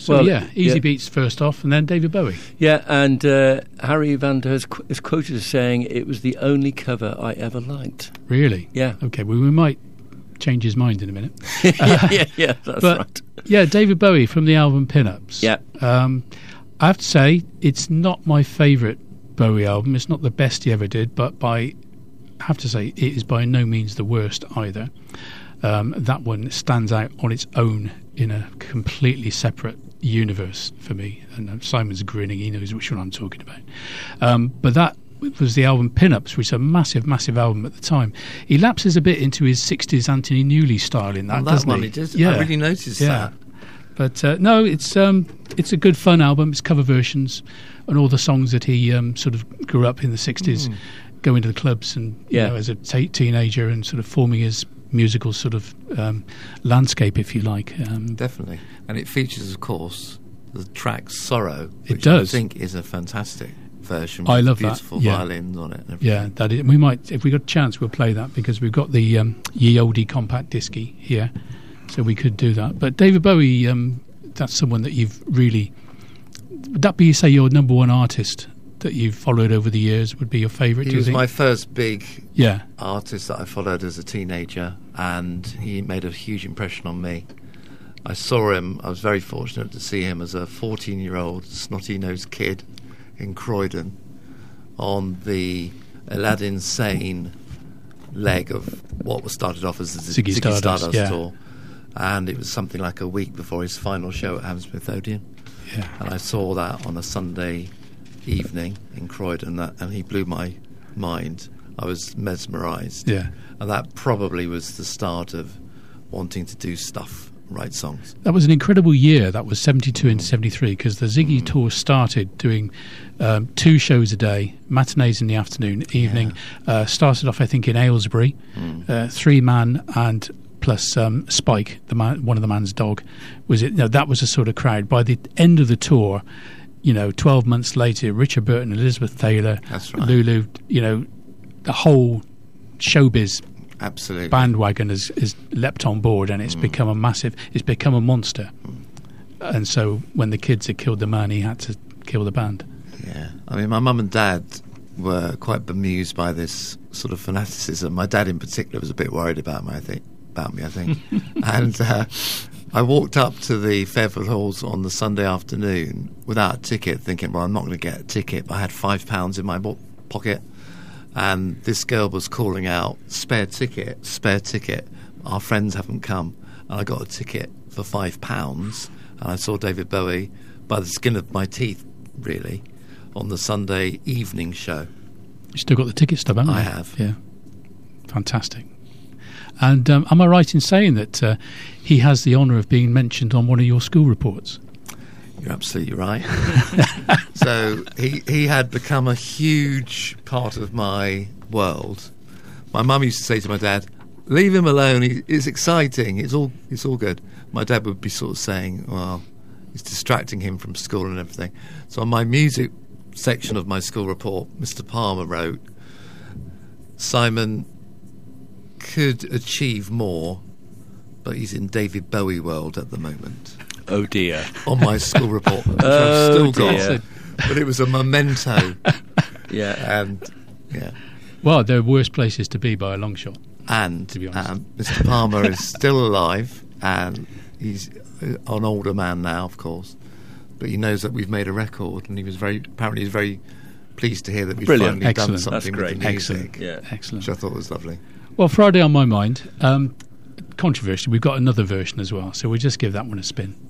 So Easy Beats first off, and then David Bowie. Yeah, and Harry Van Der is quoted as saying it was the only cover I ever liked. Really? Yeah. Okay, well, we might change his mind in a minute. yeah, that's right. Yeah, David Bowie from the album Pin-Ups. Yeah. I have to say, it's not my favourite Bowie album. It's not the best he ever did, but I have to say, it is by no means the worst either. That one stands out on its own in a completely separate universe for me. And Simon's grinning, he knows which one I'm talking about. But that was the album Pin-Ups, which was a massive, massive album at the time. He lapses a bit into his 60s Anthony Newley style in that, doesn't one he? He did. Yeah. I really noticed that. But no, it's a good fun album. It's cover versions and all the songs that he sort of grew up in the 60s, going to the clubs and you know, as a teenager and sort of forming his musical sort of landscape, if you like. Definitely. And it features, of course, the track Sorrow, which I think is a fantastic version with I love beautiful that. violins on it and everything. Yeah, that is, we might, if we got a chance, we'll play that because we've got the Ye Olde compact discy here, so we could do that. But David Bowie, that's someone that you've really, would that be, say, your number one artist that you've followed over the years? Would be your favourite? He do you was think? my first big artist that I followed as a teenager, and he made a huge impression on me. I saw him, I was very fortunate to see him as a 14-year-old snotty-nosed kid in Croydon on the Aladdin Sane leg of what was started off as the Ziggy Stardust tour. And it was something like a week before his final show at Hammersmith Odeon. Yeah. And I saw that on a Sunday evening in Croydon, and he blew my mind. I was mesmerised. Yeah. And that probably was the start of wanting to do stuff, write songs. That was an incredible year. That was 72 into 73, because the Ziggy tour started doing 2 shows a day, matinees in the afternoon, evening. Started off, I think, in Aylesbury, 3-man and plus Spike, one of the man's dog. Was it? That was a sort of crowd. By the end of the tour, 12 months later, Richard Burton, Elizabeth Taylor, That's right. Lulu, the whole showbiz Absolutely. bandwagon has leapt on board, and it's become a monster. And so when the kids had killed the man, he had to kill the band. Yeah. I mean, my mum and dad were quite bemused by this sort of fanaticism. My dad in particular was a bit worried about me, I think. And I walked up to the Fairfield Halls on the Sunday afternoon without a ticket, thinking, well, I'm not going to get a ticket. But I had £5 in my pocket, and this girl was calling out, spare ticket, our friends haven't come. And I got a ticket for £5, and I saw David Bowie by the skin of my teeth, really, on the Sunday evening show. You still got the ticket stub, haven't you? I have. Yeah. Fantastic. And am I right in saying that he has the honour of being mentioned on one of your school reports? You're absolutely right. So he had become a huge part of my world. My mum used to say to my dad, "Leave him alone. It's exciting. It's all good." My dad would be sort of saying, "Well, it's distracting him from school and everything." So on my music section of my school report, Mr. Palmer wrote, "Simon could achieve more, but he's in David Bowie world at the moment." Oh dear. On my school report, which I've still dear. got. But it was a memento. Yeah. And yeah. Well, there are worse places to be by a long shot. And to be honest, Mr. Palmer is still alive, and he's an older man now, of course. But he knows that we've made a record, and he was very pleased to hear that we've Brilliant. finally Excellent. done something That's with great. the music. Yeah. Excellent. Which I thought was lovely. Well, Friday on My Mind, controversially, we've got another version as well, so we'll just give that one a spin.